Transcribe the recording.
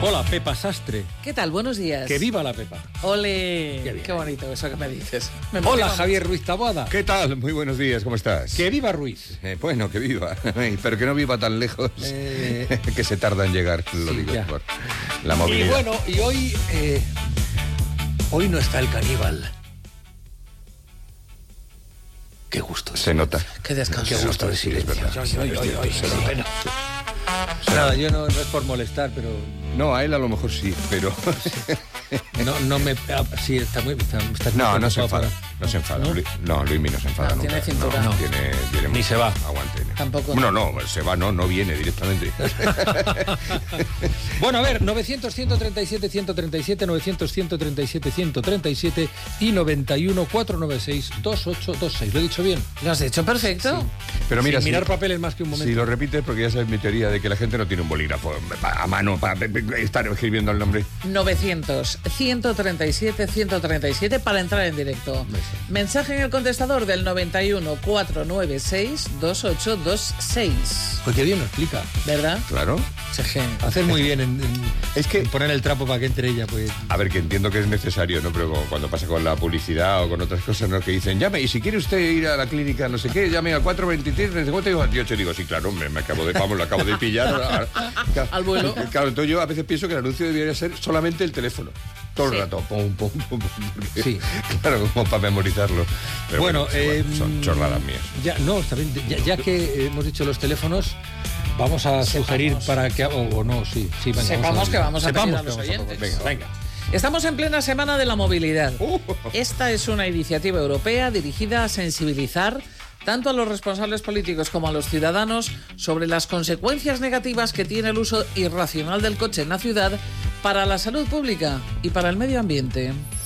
Hola, Pepa Sastre. ¿Qué tal? Buenos días. Que viva la Pepa. ¡Ole! Qué bonito eso que me dices. Hola, Javier Ruiz Taboada. ¿Qué tal? Muy buenos días, ¿cómo estás? Que viva Ruiz. Bueno, que viva, pero que no viva tan lejos, que se tarda en llegar, lo digo, ya. por la movilidad. Y bueno, y hoy no está el caníbal. Qué gusto. Se nota. Qué descanso. Qué gusto de Sí, es silencio. verdad. Nada, yo no es por molestar, pero No, a él a lo mejor sí, pero... no me... Sí, está muy... Está No se enfada, no se enfada. ¿No? Luismi no se enfada No, nunca. tiene cintura. No, No. tiene Ni se va. Aguante. Tampoco. Bueno, no, se va, no viene directamente. Bueno, a ver, 900-137-137, 900-137-137 y 91-496-2826. ¿Lo he dicho bien? ¿Lo has hecho perfecto? Sí. Pero mira, Sin mirar papeles más que un momento. Si lo repites, porque ya sabes mi teoría de que la gente no tiene un bolígrafo a mano para estar escribiendo el nombre. 900-137-137 para entrar en directo. Mensaje en el contestador del 91-496-2826. Pues qué bien lo explica. ¿Verdad? Claro. Hacer muy bien en poner el trapo para que entre ella, pues. A ver, que entiendo que es necesario, ¿no? Pero cuando pasa con la publicidad o con otras cosas, ¿no? Que dicen, llame, y si quiere usted ir a la clínica, no sé qué, llame al 423-58. Digo, sí, claro, me acabo de, lo acabo de pillar. Al vuelo. Claro, entonces yo a veces pienso que el anuncio debería ser solamente el teléfono. Todo el rato, pum, pum, pum, pum. Porque, Sí. Claro, como para memorizarlo. Pero Bueno, son chorradas mías. Ya, no, está bien. Ya que hemos dicho los teléfonos, vamos a sugerir para que... O no, sí, venga. Sepamos que vamos a pedir a los que vamos oyentes. Venga. Estamos en plena Semana de la Movilidad. Esta es una iniciativa europea dirigida a sensibilizar tanto a los responsables políticos como a los ciudadanos sobre las consecuencias negativas que tiene el uso irracional del coche en la ciudad para la salud pública y para el medio ambiente.